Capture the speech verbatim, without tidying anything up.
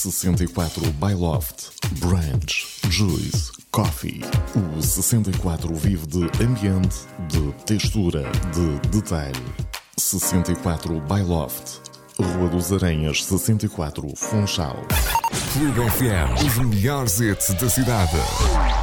sessenta e quatro by Loft, Branch, Juice, Coffee. O sessenta e quatro vive de ambiente, de textura, de detalhe. sessenta e quatro by Loft, Rua dos Aranhas, sessenta e quatro, Funchal. Clube F M, os melhores hits da cidade.